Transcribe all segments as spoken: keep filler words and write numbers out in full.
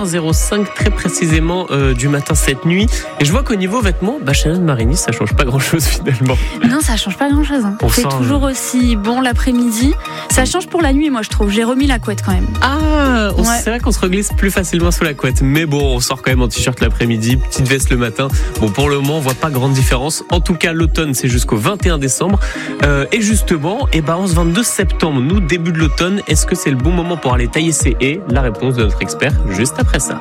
heures zéro cinq très précisément euh, du matin cette nuit. Et je vois qu'au niveau vêtements, bah, Shannon Marini, ça change pas grand-chose finalement. Non, ça change pas grand-chose. Hein. On C'est sent, toujours euh... aussi bon l'après-midi. Ça change pour la nuit, moi je trouve. J'ai remis la couette quand même. Ah, on, ouais. c'est vrai qu'on se reglisse plus facilement sous la couette. Mais bon, on sort quand même en t-shirt l'après-midi, petite veste le matin. Bon, pour le moment, on voit pas grande différence. En tout cas, l'automne, c'est jusqu'au vingt et un décembre. Euh, et justement, eh ben, en ce vingt-deux septembre, nous, début de l'automne, est-ce que c'est le bon moment pour aller tailler ses haies? La réponse de notre expert, juste après ça.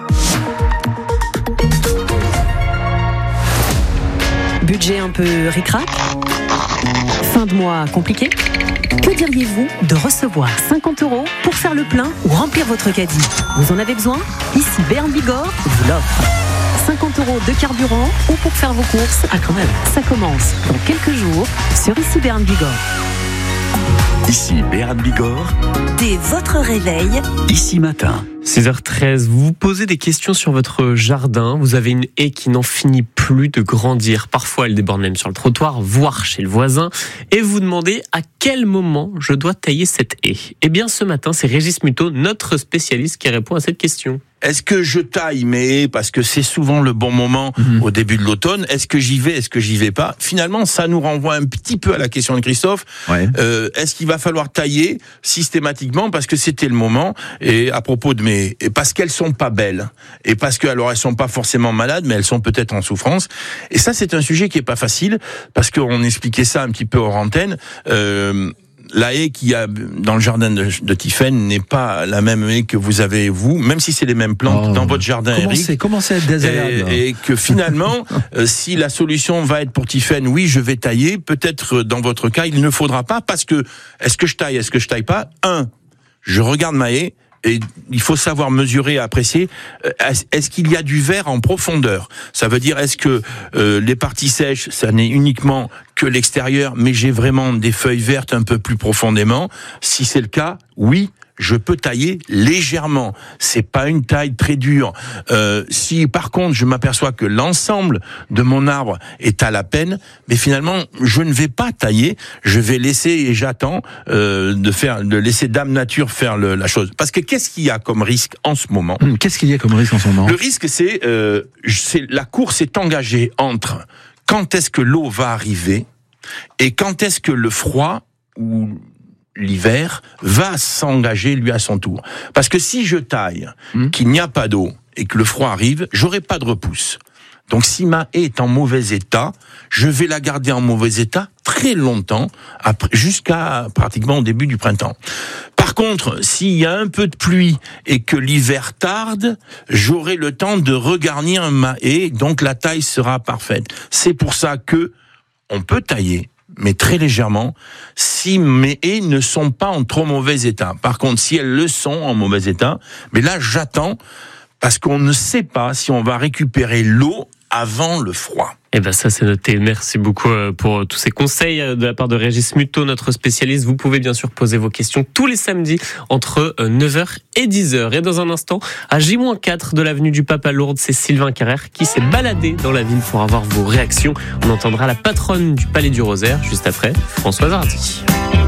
Budget un peu ric-rac? Fin de mois compliqué? Que diriez-vous de recevoir cinquante euros pour faire le plein ou remplir votre caddie? Vous en avez besoin? Ici Béarn Bigorre vous l'offre. cinquante euros de carburant ou pour faire vos courses? Ah quand même, ça commence dans quelques jours sur Ici Béarn Bigorre. Ici Béarn Bigorre. Dès votre réveil, Ici matin. six heures treize, vous vous posez des questions sur votre jardin. Vous avez une haie qui n'en finit plus de grandir. Parfois, elle déborde même sur le trottoir, voire chez le voisin. Et vous vous demandez à quel moment je dois tailler cette haie. Eh bien, ce matin, c'est Régis Muto, notre spécialiste, qui répond à cette question. Est-ce que je taille mes haies parce que c'est souvent le bon moment mmh. au début de l'automne? Est-ce que j'y vais? Est-ce que j'y vais pas? Finalement, ça nous renvoie un petit peu à la question de Christophe. Ouais. Euh, est-ce qu'il va falloir tailler systématiquement parce que c'était le moment? Et à propos de mes, et parce qu'elles sont pas belles, et parce que alors elles sont pas forcément malades, mais elles sont peut-être en souffrance. Et ça, c'est un sujet qui est pas facile parce qu'on expliquait ça un petit peu hors antenne. Euh, La haie qu'il y a dans le jardin de, de Tiffaine n'est pas la même haie que vous avez vous, même si c'est les mêmes plantes oh, dans votre jardin, Eric. Comment c'est être désagréable et, et que finalement, euh, si la solution va être pour Tiffaine, oui, je vais tailler. Peut-être dans votre cas, il ne faudra pas parce que est-ce que je taille, est-ce que je taille pas? Un, je regarde ma haie. Et il faut savoir mesurer et apprécier. Est-ce qu'il y a du vert en profondeur? Ça veut dire, est-ce que euh, les parties sèches, ça n'est uniquement que l'extérieur, mais j'ai vraiment des feuilles vertes un peu plus profondément? Si c'est le cas, oui, je peux tailler légèrement. C'est pas une taille très dure. Euh, si par contre je m'aperçois que l'ensemble de mon arbre est à la peine, mais finalement je ne vais pas tailler. Je vais laisser et j'attends euh, de faire, de laisser Dame Nature faire le, la chose. Parce que qu'est-ce qu'il y a comme risque en ce moment? Hum, Qu'est-ce qu'il y a comme risque en ce moment? Le risque, c'est, euh, c'est la course est engagée entre quand est-ce que l'eau va arriver et quand est-ce que le froid ou l'hiver va s'engager lui à son tour. Parce que si je taille, mmh. qu'il n'y a pas d'eau et que le froid arrive, j'aurai pas de repousse. Donc si ma haie est en mauvais état, je vais la garder en mauvais état très longtemps, après, jusqu'à pratiquement au début du printemps. Par contre, s'il y a un peu de pluie et que l'hiver tarde, j'aurai le temps de regarnir ma haie, donc la taille sera parfaite. C'est pour ça que on peut tailler, mais très légèrement, si mes haies ne sont pas en trop mauvais état. Par contre, si elles le sont en mauvais état, mais là, j'attends, parce qu'on ne sait pas si on va récupérer l'eau avant le froid. Eh ben ça c'est noté. Merci beaucoup pour tous ces conseils de la part de Régis Muto, notre spécialiste. Vous pouvez bien sûr poser vos questions tous les samedis entre neuf heures et dix heures. Et dans un instant, à J quatre de l'avenue du Pape à Lourdes, c'est Sylvain Carrère qui s'est baladé dans la ville pour avoir vos réactions. On entendra la patronne du Palais du Rosaire juste après, Françoise Hardy.